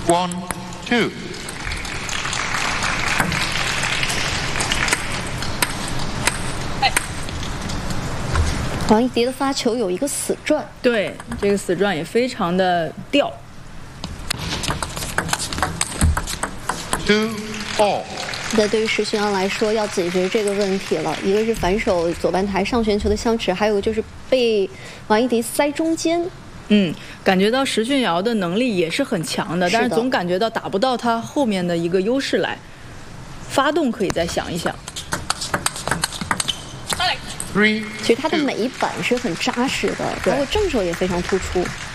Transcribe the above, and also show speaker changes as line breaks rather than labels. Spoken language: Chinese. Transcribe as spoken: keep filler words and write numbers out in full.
one, two.
王一迪的发球有一个死转，
对，这个死转也非常的吊。
Two, all.
那对于石鑫阳来说，要解决这个问题了。一个是反手左半台上旋球的相持，还有就是被王一迪塞中间。
嗯，感觉到石鑫瑶的能力也是很强的，
是的
但是总感觉到打不到他后面的一个优势来。发动可以再想一想。
Three,
其实他的每一板是很扎实的，包括正手也非常突出。